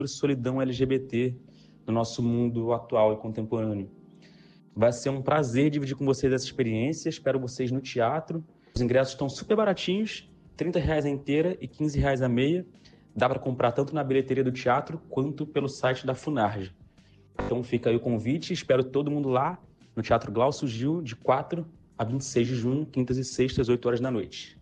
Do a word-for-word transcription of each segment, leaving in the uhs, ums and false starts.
solidão L G B T no nosso mundo atual e contemporâneo. Vai ser um prazer dividir com vocês essa experiência. Espero vocês no teatro. Os ingressos estão super baratinhos, trinta reais a inteira e quinze reais a meia. Dá para comprar tanto na bilheteria do teatro quanto pelo site da Funarge. Então fica aí o convite, espero todo mundo lá no Teatro Glaucio Gil, de quatro a vinte e seis de junho, quintas e sextas, oito horas da noite.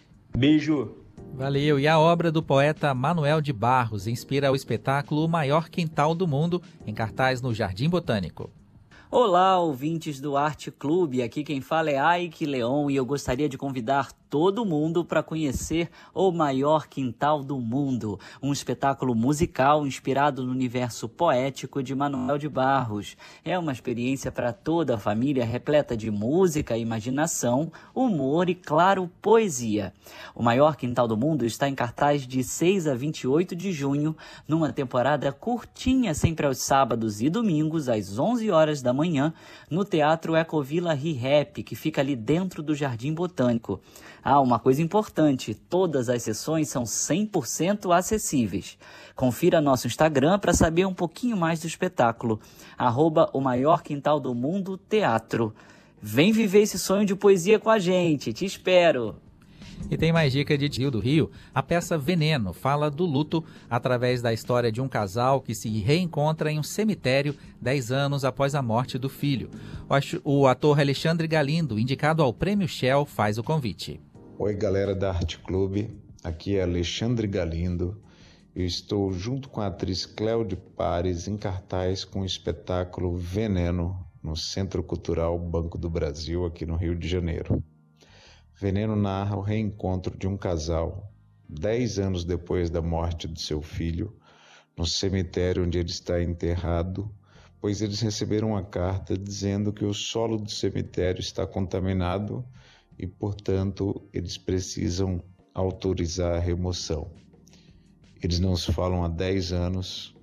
Beijo! Valeu! E a obra do poeta Manuel de Barros inspira o espetáculo O Maior Quintal do Mundo, em cartaz no Jardim Botânico. Olá, ouvintes do Arte Clube, aqui quem fala é Aike Leon e eu gostaria de convidar todo mundo para conhecer O Maior Quintal do Mundo, um espetáculo musical inspirado no universo poético de Manuel de Barros. É uma experiência para toda a família, repleta de música, imaginação, humor e, claro, poesia. O Maior Quintal do Mundo está em cartaz de seis a vinte e oito de junho, numa temporada curtinha, sempre aos sábados e domingos, às onze horas da manhã, no Teatro Ecovila Rehap, que fica ali dentro do Jardim Botânico. Ah, uma coisa importante, todas as sessões são cem por cento acessíveis. Confira nosso Instagram para saber um pouquinho mais do espetáculo, arroba o maior quintal do mundo teatro. Vem viver esse sonho de poesia com a gente, te espero! E tem mais dica de Rio do Rio. A peça Veneno fala do luto através da história de um casal que se reencontra em um cemitério dez anos após a morte do filho. O ator Alexandre Galindo, indicado ao Prêmio Shell, faz o convite. Oi, galera da Arte Clube. Aqui é Alexandre Galindo. Eu estou junto com a atriz Cléudia Pares em cartaz com o espetáculo Veneno no Centro Cultural Banco do Brasil, aqui no Rio de Janeiro. Veneno narra o reencontro de um casal, dez anos depois da morte do seu filho, no cemitério onde ele está enterrado, pois eles receberam uma carta dizendo que o solo do cemitério está contaminado e, portanto, eles precisam autorizar a remoção. Eles não se falam há dez anos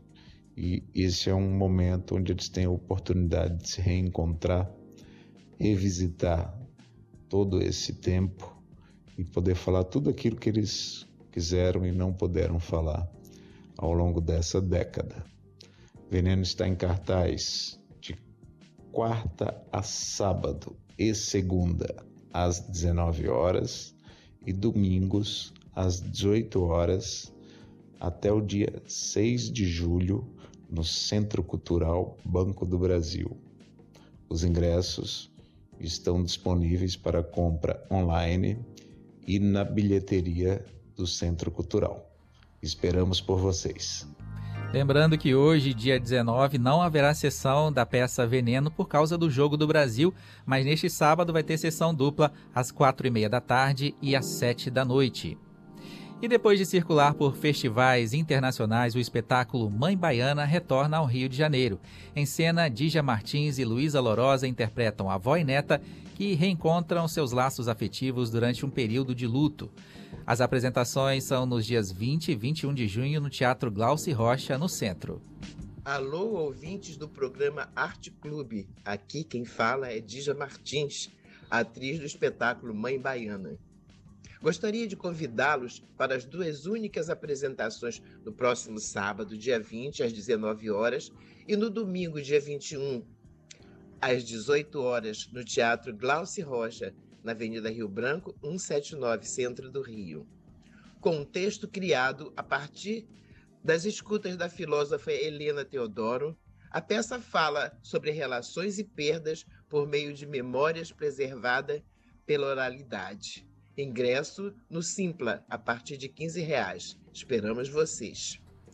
e esse é um momento onde eles têm a oportunidade de se reencontrar, revisitar todo esse tempo e poder falar tudo aquilo que eles quiseram e não puderam falar ao longo dessa década. Veneno está em cartaz de quarta a sábado e segunda às dezenove horas e domingos às dezoito horas até o dia seis de julho no Centro Cultural Banco do Brasil. Os ingressos estão disponíveis para compra online e na bilheteria do Centro Cultural. Esperamos por vocês. Lembrando que hoje, dia dezenove, não haverá sessão da peça Veneno por causa do Jogo do Brasil, mas neste sábado vai ter sessão dupla às quatro e meia da tarde e às sete da noite. E depois de circular por festivais internacionais, o espetáculo Mãe Baiana retorna ao Rio de Janeiro. Em cena, Dija Martins e Luísa Lorosa interpretam a avó e neta que reencontram seus laços afetivos durante um período de luto. As apresentações são nos dias vinte e vinte e um de junho no Teatro Glaucio Rocha, no centro. Alô, ouvintes do programa Arte Clube. Aqui quem fala é Dija Martins, atriz do espetáculo Mãe Baiana. Gostaria de convidá-los para as duas únicas apresentações no próximo sábado, dia vinte, às dezenove horas, e no domingo, dia vinte e um, às dezoito horas, no Teatro Glaucio Rocha, na Avenida Rio Branco, cento e setenta e nove, centro do Rio. Com um texto criado a partir das escutas da filósofa Helena Teodoro, a peça fala sobre relações e perdas por meio de memórias preservadas pela oralidade. Ingresso no Simpla, a partir de quinze reais. Esperamos vocês.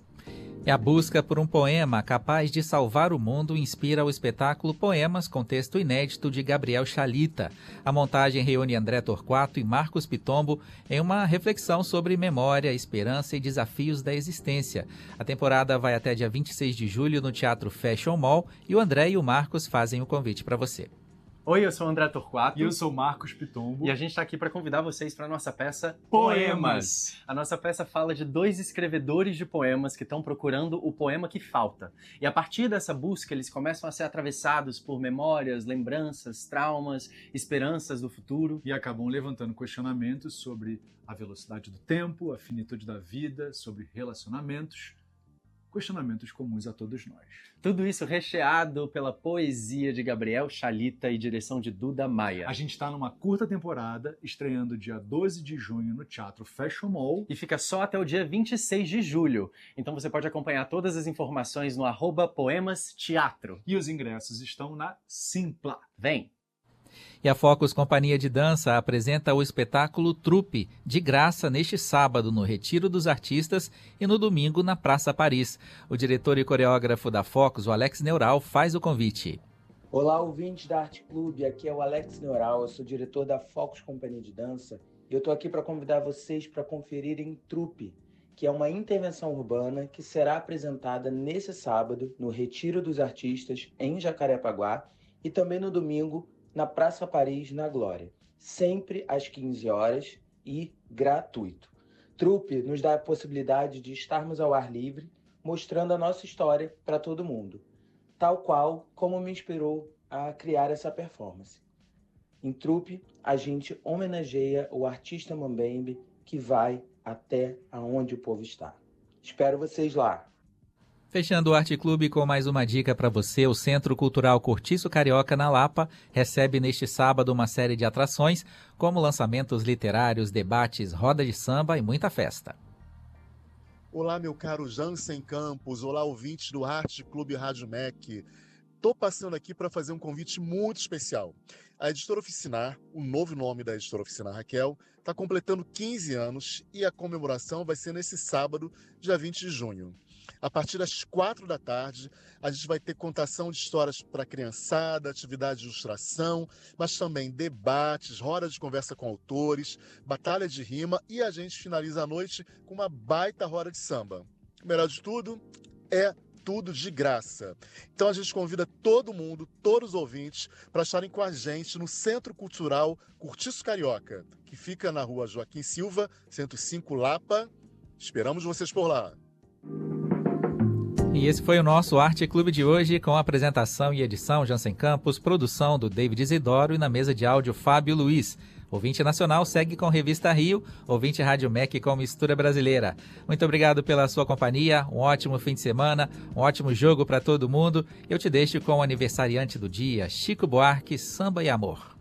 E a busca por um poema capaz de salvar o mundo inspira o espetáculo Poemas com texto inédito de Gabriel Chalita. A montagem reúne André Torquato e Marcos Pitombo em uma reflexão sobre memória, esperança e desafios da existência. A temporada vai até dia vinte e seis de julho no Teatro Fashion Mall e o André e o Marcos fazem o convite para você. Oi, eu sou o André Torquato. E eu sou o Marcos Pitombo. E a gente está aqui para convidar vocês para a nossa peça Poemas. A nossa peça fala de dois escrevedores de poemas que estão procurando o poema que falta. E a partir dessa busca, eles começam a ser atravessados por memórias, lembranças, traumas, esperanças do futuro. E acabam levantando questionamentos sobre a velocidade do tempo, a finitude da vida, sobre relacionamentos. questionamentos comuns a todos nós. Tudo isso recheado pela poesia de Gabriel Chalita e direção de Duda Maia. A gente está numa curta temporada, estreando dia doze de junho no Teatro Fashion Mall. E fica só até o dia vinte e seis de julho. Então você pode acompanhar todas as informações no arroba Poemas Teatro. E os ingressos estão na Simpla. Vem! E a Focus Companhia de Dança apresenta o espetáculo Trupe, de graça neste sábado no Retiro dos Artistas e no domingo na Praça Paris. O diretor e coreógrafo da Focus, o Alex Neural, faz o convite. Olá, ouvintes da Arte Clube, aqui é o Alex Neural, eu sou diretor da Focus Companhia de Dança e eu estou aqui para convidar vocês para conferirem Trupe, que é uma intervenção urbana que será apresentada nesse sábado no Retiro dos Artistas, em Jacarepaguá, e também no domingo na Praça Paris, na Glória, sempre às quinze horas e gratuito. Trupe nos dá a possibilidade de estarmos ao ar livre, mostrando a nossa história para todo mundo, tal qual como me inspirou a criar essa performance. Em Trupe, a gente homenageia o artista mambembe que vai até aonde o povo está. Espero vocês lá! Fechando o Arte Clube com mais uma dica para você, o Centro Cultural Cortiço Carioca, na Lapa, recebe neste sábado uma série de atrações, como lançamentos literários, debates, roda de samba e muita festa. Olá, meu caro Jansen Campos, olá, ouvintes do Arte Clube Rádio M E C. Estou passando aqui para fazer um convite muito especial. A Editora Oficinar, o novo nome da Editora Oficinar Raquel, está completando quinze anos e a comemoração vai ser nesse sábado, dia vinte de junho. A partir das quatro da tarde, a gente vai ter contação de histórias para a criançada, atividade de ilustração, mas também debates, roda de conversa com autores, batalha de rima e a gente finaliza a noite com uma baita roda de samba. O melhor de tudo é tudo de graça. Então a gente convida todo mundo, todos os ouvintes, para estarem com a gente no Centro Cultural Cortiço Carioca, que fica na rua Joaquim Silva, cento e cinco Lapa. Esperamos vocês por lá. E esse foi o nosso Arte Clube de hoje, com a apresentação e edição Jansen Campos, produção do David Isidoro e na mesa de áudio Fábio Luiz. Ouvinte Nacional segue com Revista Rio, ouvinte Rádio M E C com Mistura Brasileira. Muito obrigado pela sua companhia, um ótimo fim de semana, um ótimo jogo para todo mundo. Eu te deixo com o aniversariante do dia, Chico Buarque, Samba e Amor.